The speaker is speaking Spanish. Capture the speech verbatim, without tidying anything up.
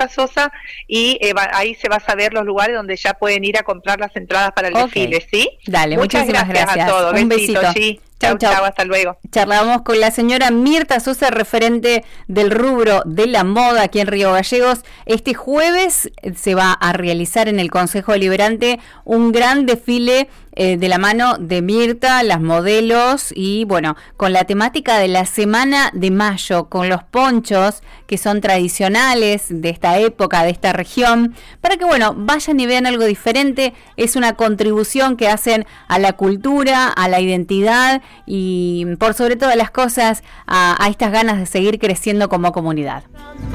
Mirta Sosa, y eh, va, ahí se va a saber los lugares donde ya pueden ir a comprar las entradas para el okay. desfile, ¿sí? Dale, muchas muchísimas gracias, gracias. a todos. Un Besitos, besito. sí. Chau, Chau, chau, chau, hasta luego. Charlamos con la señora Mirta Sosa, referente del rubro de la moda aquí en Río Gallegos. Este jueves se va a realizar en el Consejo Deliberante un gran desfile eh, de la mano de Mirta, las modelos, y bueno, con la temática de la Semana de Mayo, con los ponchos que son tradicionales de esta época, de esta región, para que bueno, vayan y vean algo diferente. Es una contribución que hacen a la cultura, a la identidad y por sobre todas las cosas a, a estas ganas de seguir creciendo como comunidad.